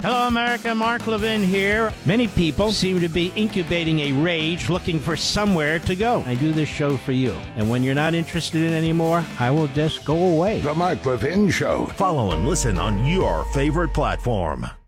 Hello, America. Mark Levin here. Many people seem to be incubating a rage looking for somewhere to go. I do this show for you. And when you're not interested in it anymore, I will just go away. The Mark Levin Show. Follow and listen on your favorite platform.